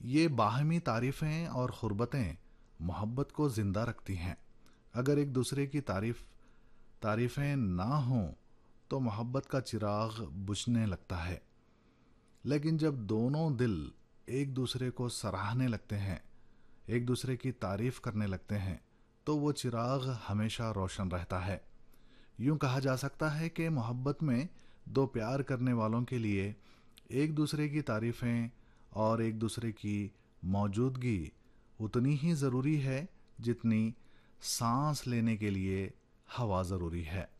ये बाहमी तारीफ़ें और ख़ुर्बतें मोहब्बत को ज़िंदा रखती हैं। अगर एक दूसरे की तारीफ़ें ना हों तो मोहब्बत का चिराग बुझने लगता है। लेकिन जब दोनों दिल एक दूसरे को सराहने लगते हैं, एक दूसरे की तारीफ़ करने लगते हैं, तो वो चिराग हमेशा रोशन रहता है। यूं कहा जा सकता है कि मोहब्बत में दो प्यार करने वालों के लिए एक दूसरे की तारीफ़ें और एक दूसरे की मौजूदगी उतनी ही ज़रूरी है जितनी सांस लेने के लिए हवा ज़रूरी है।